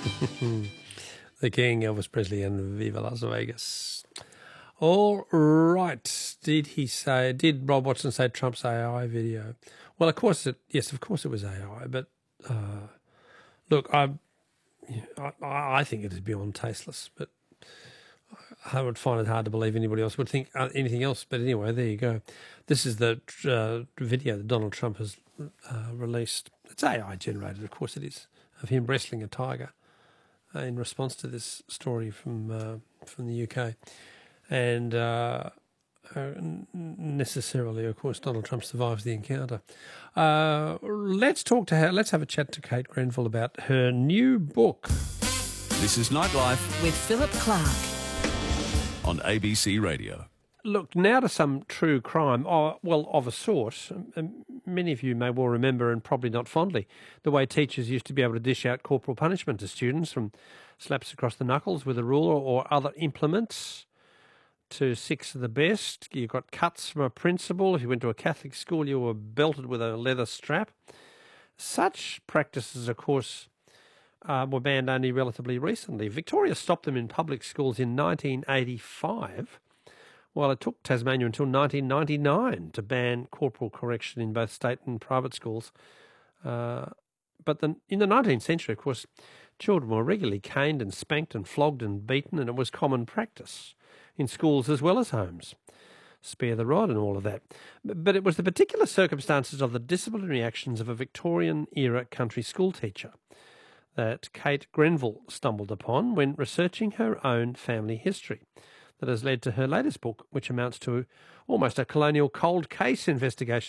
The King, Elvis Presley, and Viva Las Vegas. All right. Did Rob Watson say Trump's AI video? Well, of course it was AI, but look, I think it is beyond tasteless, but I would find it hard to believe anybody else would think anything else. But anyway, there you go. This is the video that Donald Trump has released. It's AI generated, of course it is, of him wrestling a tiger in response to this story from the UK. And necessarily, of course, Donald Trump survives the encounter. Let's have a chat to Kate Grenville about her new book. This is Nightlife with Philip Clark on ABC Radio. Look, now to some true crime, of a sort. Many of you may well remember, and probably not fondly, the way teachers used to be able to dish out corporal punishment to students, from slaps across the knuckles with a ruler or other implements to six of the best. You got cuts from a principal. If you went to a Catholic school, you were belted with a leather strap. Such practices, of course, were banned only relatively recently. Victoria stopped them in public schools in 1985, while it took Tasmania until 1999 to ban corporal correction in both state and private schools. But in the 19th century, of course, children were regularly caned and spanked and flogged and beaten, and it was common practice in schools as well as homes. Spare the rod and all of that. But it was the particular circumstances of the disciplinary actions of a Victorian-era country school teacher that Kate Grenville stumbled upon when researching her own family history that has led to her latest book, which amounts to almost a colonial cold case investigation